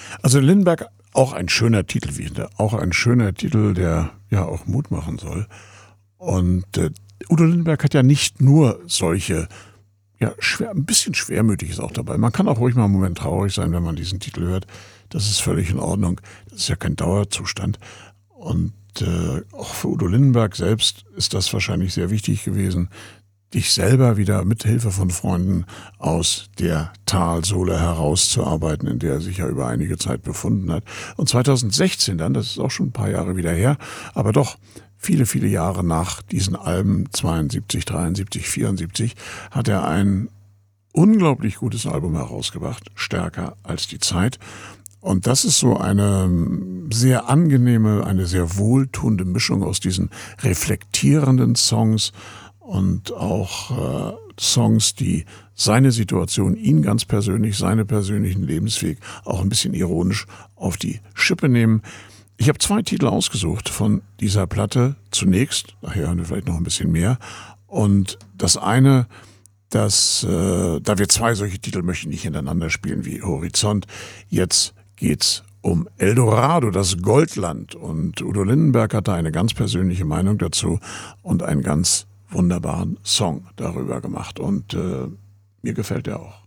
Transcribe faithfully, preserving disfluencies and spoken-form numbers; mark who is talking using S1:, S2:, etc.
S1: Also Lindenberg, auch ein schöner Titel, wie ich finde. Auch ein schöner Titel, der ja auch Mut machen soll. Und äh, Udo Lindenberg hat ja nicht nur solche, ja, schwer, ein bisschen schwermütig ist auch dabei. Man kann auch ruhig mal einen Moment traurig sein, wenn man diesen Titel hört. Das ist völlig in Ordnung. Das ist ja kein Dauerzustand. Und äh, auch für Udo Lindenberg selbst ist das wahrscheinlich sehr wichtig gewesen, dich selber wieder mit Hilfe von Freunden aus der Talsohle herauszuarbeiten, in der er sich ja über einige Zeit befunden hat. Und zweitausendsechzehn dann, das ist auch schon ein paar Jahre wieder her, aber doch viele, viele Jahre nach diesen Alben, zweiundsiebzig, dreiundsiebzig, vierundsiebzig, hat er ein unglaublich gutes Album herausgebracht, Stärker als die Zeit. Und das ist so eine sehr angenehme, eine sehr wohltuende Mischung aus diesen reflektierenden Songs und auch äh, Songs, die seine Situation, ihn ganz persönlich, seine persönlichen Lebensweg auch ein bisschen ironisch auf die Schippe nehmen. Ich habe zwei Titel ausgesucht von dieser Platte. Zunächst, nachher hören wir vielleicht noch ein bisschen mehr. Und das eine, das, äh, da wir zwei solche Titel möchte ich nicht hintereinander spielen wie Horizont. Jetzt geht's um Eldorado, das Goldland. Und Udo Lindenberg hatte eine ganz persönliche Meinung dazu und einen ganz wunderbaren Song darüber gemacht. Und äh, mir gefällt er auch.